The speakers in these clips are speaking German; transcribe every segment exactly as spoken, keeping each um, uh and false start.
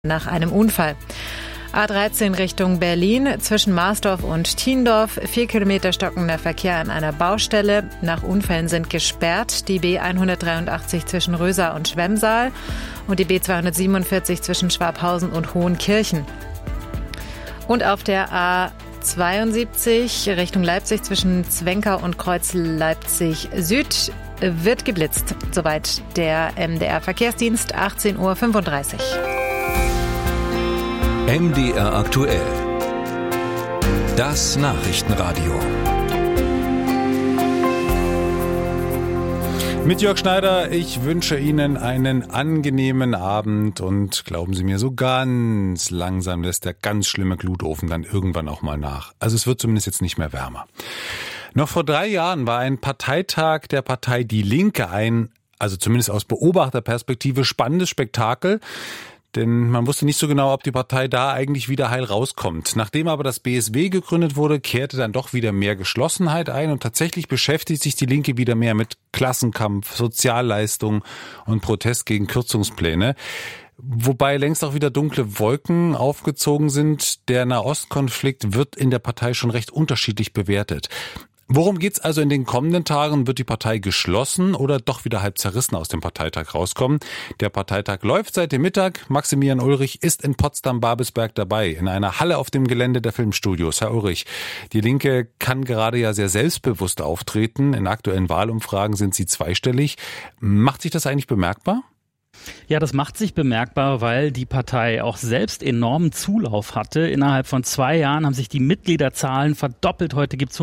nach einem Unfall. A dreizehn Richtung Berlin, zwischen Marsdorf und Thiendorf, vier Kilometer stockender Verkehr an einer Baustelle. Nach Unfällen sind gesperrt die B hundertdreiundachtzig zwischen Rösa und Schwemmsaal und die B zweihundertsiebenundvierzig zwischen Schwabhausen und Hohenkirchen. Und auf der A zweiundsiebzig Richtung Leipzig zwischen Zwenkau und Kreuz Leipzig Süd wird geblitzt. Soweit der M D R-Verkehrsdienst, achtzehn Uhr fünfunddreißig. M D R aktuell. Das Nachrichtenradio. Mit Jörg Schneider, ich wünsche Ihnen einen angenehmen Abend und glauben Sie mir, so ganz langsam lässt der ganz schlimme Glutofen dann irgendwann auch mal nach. Also es wird zumindest jetzt nicht mehr wärmer. Noch vor drei Jahren war ein Parteitag der Partei Die Linke ein, also zumindest aus Beobachterperspektive, spannendes Spektakel. Denn man wusste nicht so genau, ob die Partei da eigentlich wieder heil rauskommt. Nachdem aber das B S W gegründet wurde, kehrte dann doch wieder mehr Geschlossenheit ein und tatsächlich beschäftigt sich die Linke wieder mehr mit Klassenkampf, Sozialleistung und Protest gegen Kürzungspläne. Wobei längst auch wieder dunkle Wolken aufgezogen sind. Der Nahostkonflikt wird in der Partei schon recht unterschiedlich bewertet. Worum geht's also in den kommenden Tagen? Wird die Partei geschlossen oder doch wieder halb zerrissen aus dem Parteitag rauskommen? Der Parteitag läuft seit dem Mittag. Maximilian Ulrich ist in Potsdam-Babelsberg dabei, in einer Halle auf dem Gelände der Filmstudios. Herr Ulrich, die Linke kann gerade ja sehr selbstbewusst auftreten. In aktuellen Wahlumfragen sind sie zweistellig. Macht sich das eigentlich bemerkbar? Ja, das macht sich bemerkbar, weil die Partei auch selbst enormen Zulauf hatte. Innerhalb von zwei Jahren haben sich die Mitgliederzahlen verdoppelt. Heute gibt's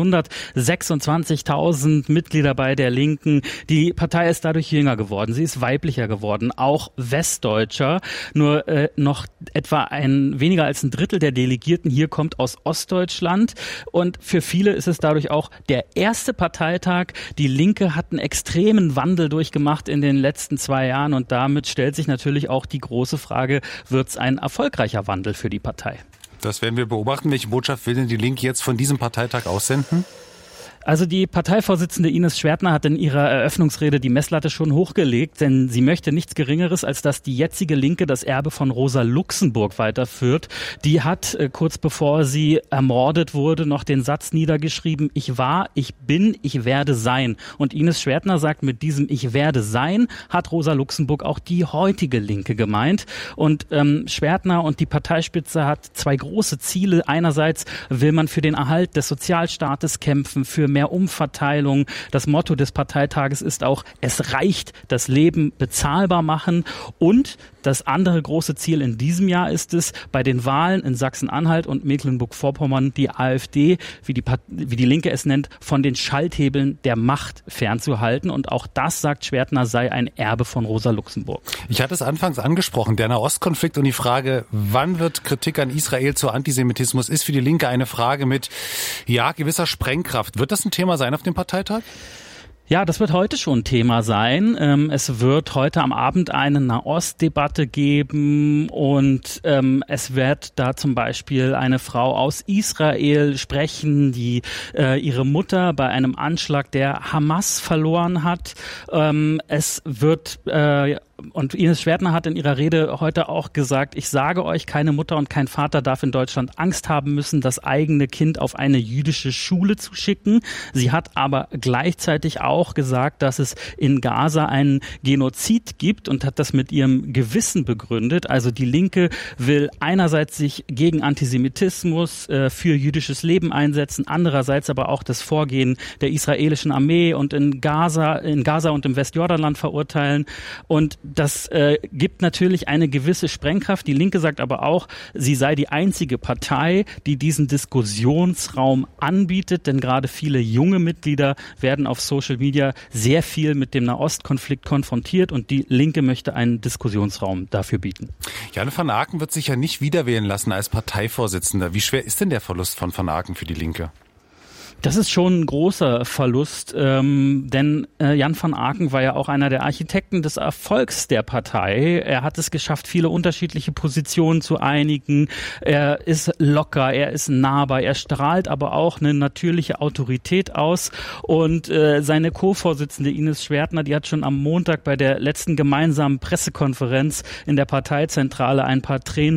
hundertsechsundzwanzigtausend Mitglieder bei der Linken. Die Partei ist dadurch jünger geworden. Sie ist weiblicher geworden, auch westdeutscher. Nur äh, noch etwa ein weniger als ein Drittel der Delegierten hier kommt aus Ostdeutschland. Und für viele ist es dadurch auch der erste Parteitag. Die Linke hat einen extremen Wandel durchgemacht in den letzten zwei Jahren und damit stellt sich natürlich auch die große Frage, wird es ein erfolgreicher Wandel für die Partei? Das werden wir beobachten. Welche Botschaft will denn die Linke jetzt von diesem Parteitag aussenden? Also die Parteivorsitzende Ines Schwertner hat in ihrer Eröffnungsrede die Messlatte schon hochgelegt, denn sie möchte nichts Geringeres, als dass die jetzige Linke das Erbe von Rosa Luxemburg weiterführt. Die hat äh, kurz bevor sie ermordet wurde noch den Satz niedergeschrieben: Ich war, ich bin, ich werde sein. Und Ines Schwertner sagt, mit diesem Ich werde sein hat Rosa Luxemburg auch die heutige Linke gemeint. Und ähm, Schwertner und die Parteispitze hat zwei große Ziele. Einerseits will man für den Erhalt des Sozialstaates kämpfen, für mehr Umverteilung. Das Motto des Parteitages ist auch, es reicht, das Leben bezahlbar machen. Und das andere große Ziel in diesem Jahr ist es, bei den Wahlen in Sachsen-Anhalt und Mecklenburg-Vorpommern die AfD, wie die, wie die Linke es nennt, von den Schalthebeln der Macht fernzuhalten. Und auch das, sagt Schwertner, sei ein Erbe von Rosa Luxemburg. Ich hatte es anfangs angesprochen, der Nahostkonflikt und die Frage, wann wird Kritik an Israel zu Antisemitismus, ist für die Linke eine Frage mit, ja, gewisser Sprengkraft. Wird das ein Thema sein auf dem Parteitag? Ja, das wird heute schon Thema sein. Es wird heute am Abend eine Nahostdebatte geben und ähm, es wird da zum Beispiel eine Frau aus Israel sprechen, die äh, ihre Mutter bei einem Anschlag der Hamas verloren hat. Ähm, es wird äh, Und Ines Schwertner hat in ihrer Rede heute auch gesagt, ich sage euch, keine Mutter und kein Vater darf in Deutschland Angst haben müssen, das eigene Kind auf eine jüdische Schule zu schicken. Sie hat aber gleichzeitig auch gesagt, dass es in Gaza einen Genozid gibt und hat das mit ihrem Gewissen begründet. Also die Linke will einerseits sich gegen Antisemitismus, äh, für jüdisches Leben einsetzen, andererseits aber auch das Vorgehen der israelischen Armee und in Gaza, in Gaza und im Westjordanland verurteilen. Und das äh, gibt natürlich eine gewisse Sprengkraft. Die Linke sagt aber auch, sie sei die einzige Partei, die diesen Diskussionsraum anbietet, denn gerade viele junge Mitglieder werden auf Social Media sehr viel mit dem Nahostkonflikt konfrontiert und die Linke möchte einen Diskussionsraum dafür bieten. Jan van Aken wird sich ja nicht wiederwählen lassen als Parteivorsitzender. Wie schwer ist denn der Verlust von van Aken für die Linke? Das ist schon ein großer Verlust, ähm, denn äh, Jan van Aken war ja auch einer der Architekten des Erfolgs der Partei. Er hat es geschafft, viele unterschiedliche Positionen zu einigen. Er ist locker, er ist nahbar, er strahlt aber auch eine natürliche Autorität aus. Und äh, seine Co-Vorsitzende Ines Schwertner, die hat schon am Montag bei der letzten gemeinsamen Pressekonferenz in der Parteizentrale ein paar Tränen